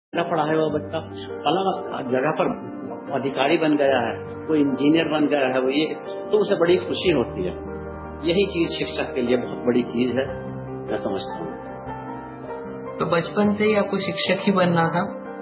पढ़ा है वो बच्चा फला जगह पर अधिकारी बन गया है, कोई इंजीनियर बन गया है, वो ये तो उसे बड़ी खुशी होती है। यही चीज शिक्षक के लिए बहुत बड़ी चीज है, मैं समझता हूँ। तो बचपन से ही आपको शिक्षक ही बनना था?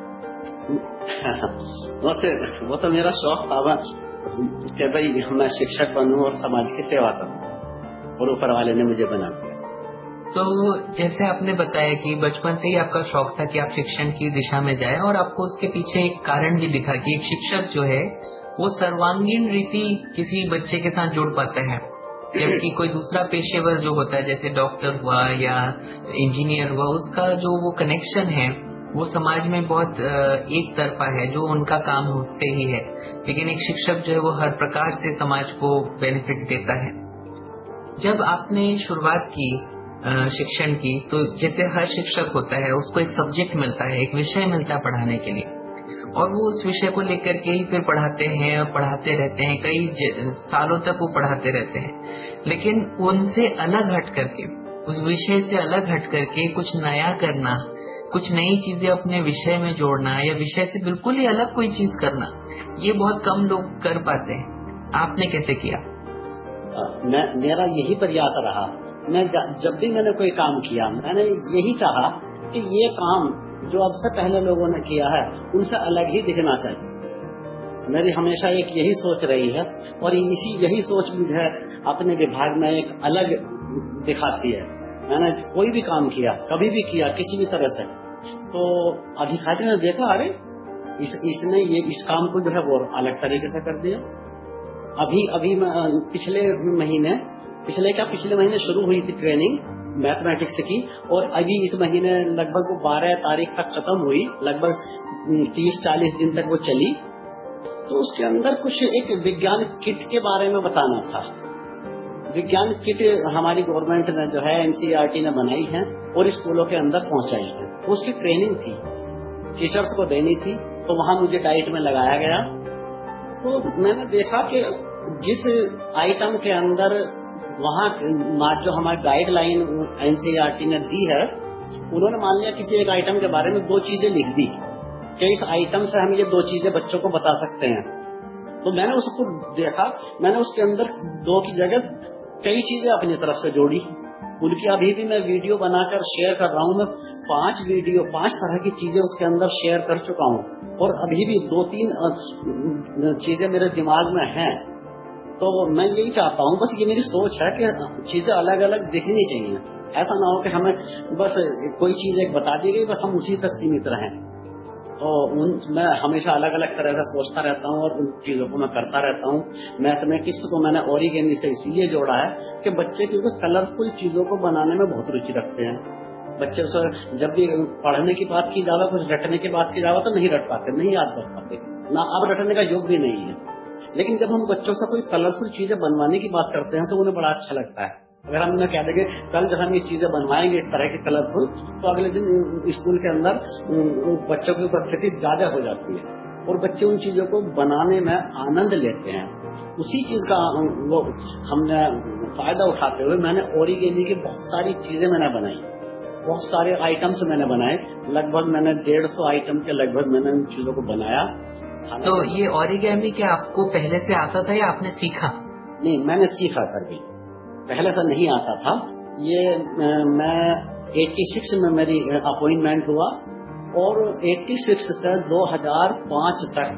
वो तो मेरा शौक था कि भाई मैं शिक्षक बनूं और समाज की सेवा करूं, और ऊपर वाले ने मुझे बना दिया। तो जैसे आपने बताया कि बचपन से ही आपका शौक था कि आप शिक्षण की दिशा में जाएं, और आपको उसके पीछे एक कारण भी दिखा कि एक शिक्षक जो है वो सर्वांगीण रीति किसी बच्चे के साथ जुड़ पाता है, जबकि कोई दूसरा पेशेवर जो होता है जैसे डॉक्टर हुआ या इंजीनियर हुआ, उसका जो वो कनेक्शन है वो समाज में बहुत एक तरफा है, जो उनका काम है उससे ही है। लेकिन एक शिक्षक जो है वो हर प्रकार से समाज को बेनिफिट देता है। जब आपने शुरुआत की शिक्षण की, तो जैसे हर शिक्षक होता है उसको एक सब्जेक्ट मिलता है, एक विषय मिलता है पढ़ाने के लिए, और वो उस विषय को लेकर के ही फिर पढ़ाते हैं और पढ़ाते रहते हैं, कई सालों तक वो पढ़ाते रहते हैं। लेकिन उनसे अलग हट करके, उस विषय से अलग हट करके कुछ नया करना, कुछ नई चीजें अपने विषय में जोड़ना, या विषय से बिल्कुल ही अलग कोई चीज करना, ये बहुत कम लोग कर पाते हैं। आपने कैसे किया? मेरा यही प्रयास रहा। मैं जब भी मैंने कोई काम किया, मैंने यही चाहा कि ये काम जो अब से पहले लोगों ने किया है उनसे अलग ही दिखना चाहिए। मेरी हमेशा एक यही सोच रही है, और यही सोच मुझे अपने विभाग में एक अलग दिखाती है। मैंने कोई भी काम किया, कभी भी किया, किसी भी तरह से, तो अधिकारी ने देखा, अरे इसने ये इस काम को जो है वो अलग तरीके से कर दिया। अभी पिछले महीने शुरू हुई थी ट्रेनिंग मैथमेटिक्स की, और अभी इस महीने लगभग 12 तारीख तक खत्म हुई, लगभग 30-40 दिन तक वो चली। तो उसके अंदर कुछ एक विज्ञान किट के बारे में बताना था। विज्ञान किट हमारी गवर्नमेंट ने जो है NCERT ने बनाई है और स्कूलों के अंदर पहुंचाई है। उसकी ट्रेनिंग थी, टीचर्स को देनी थी, तो वहां मुझे डाइट में लगाया गया। तो मैंने देखा कि जिस आइटम के अंदर वहाँ जो हमारी गाइडलाइन NCERT ने दी है, उन्होंने मान लिया किसी एक आइटम के बारे में 2 चीजें लिख दी कि इस आइटम से हम ये 2 चीजें बच्चों को बता सकते हैं। तो मैंने उसको देखा, मैंने उसके अंदर 2 की जगह कई चीजें अपनी तरफ से जोड़ी। उनकी अभी भी मैं वीडियो बनाकर शेयर कर रहा हूँ। मैं 5 तरह की चीजें उसके अंदर शेयर कर चुका हूँ, और अभी भी 2-3 चीजें मेरे दिमाग में हैं। तो मैं यही चाहता हूँ, बस ये मेरी सोच है कि चीजें अलग अलग दिखनी चाहिए। ऐसा ना हो कि हमें बस कोई चीज एक बता दी गई, बस हम उसी तक सीमित रहें। तो मैं हमेशा अलग अलग तरह से सोचता रहता हूँ और उन चीजों को मैं करता रहता हूँ। मैथमेटिक्स को मैंने ओरिगेमी से इसीलिए जोड़ा है कि बच्चे क्योंकि कलरफुल चीजों को बनाने में बहुत रुचि रखते हैं। बच्चे जब भी पढ़ने की बात की जावे, कुछ रटने की बात की जावे, तो नहीं रट पाते, नहीं याद कर पाते ना, अब रटने का योग भी नहीं है। लेकिन जब हम बच्चों से कोई कलरफुल चीजें बनवाने की बात करते हैं तो उन्हें बड़ा अच्छा लगता है। अगर हम उन्हें कह देंगे कल जब हम ये चीजें बनवाएंगे इस तरह की कलरफुल, तो अगले दिन स्कूल के अंदर बच्चों की उपस्थिति ज्यादा हो जाती है और बच्चे उन चीजों को बनाने में आनंद लेते हैं। उसी चीज का वो हमने फायदा उठाते हुए मैंने ओरिगेमी की बहुत सारी चीजें मैंने बनाई, बहुत सारे आइटम्स मैंने बनाए। लगभग मैंने 150 आइटम के लगभग मैंने उन चीजों को बनाया। तो ये ओरिगेमी क्या आपको पहले से आता था या आपने सीखा? नहीं, मैंने सीखा सर भी, पहले से नहीं आता था। ये मैं 86 में मेरी अपॉइंटमेंट हुआ, और 86 से 2005 तक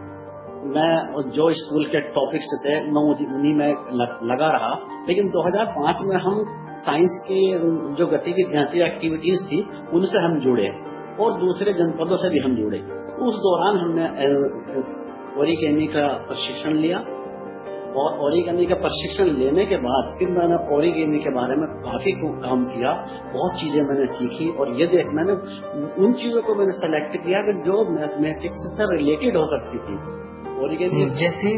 मैं जो स्कूल के टॉपिक्स थे मैं उन्हीं में लगा रहा। लेकिन 2005 में हम साइंस की जो गतिविधि एक्टिविटीज थी उनसे हम जुड़े, और दूसरे जनपदों से भी हम जुड़े। उस दौरान हमने ओरिगेमी का प्रशिक्षण लिया, और ओरिगेमी का प्रशिक्षण लेने के बाद फिर मैंने ओरिगेमी के बारे में काफी काम किया, बहुत चीजें मैंने सीखी। और ये मैंने उन चीजों को मैंने सेलेक्ट किया कि जो मैथमेटिक्स से रिलेटेड हो सकती थी। ओरिगेमी जैसे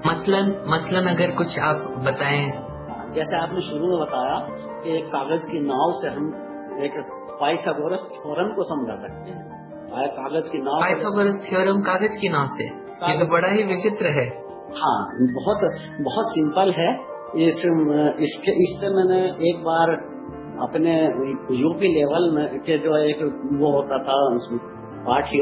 मसलन अगर कुछ आप बताएं। जैसे आपने शुरू में बताया कि एक कागज की नाव से हम एक पाइथागोरस थ्योरम को समझा सकते हैं। कागज की नाव, पाइथागोरस थ्योरम कागज की नाव से, ये तो बड़ा ही विचित्र है। हाँ, बहुत सिंपल है। इससे मैंने एक बार अपने यूपी लेवल में के जो एक वो होता था उसमें पाठ